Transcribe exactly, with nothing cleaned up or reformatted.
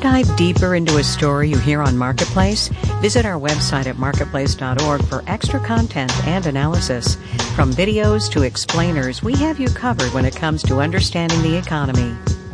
dive deeper into a story you hear on Marketplace? Visit our website at marketplace dot org for extra content and analysis. From videos to explainers, we have you covered when it comes to understanding the economy.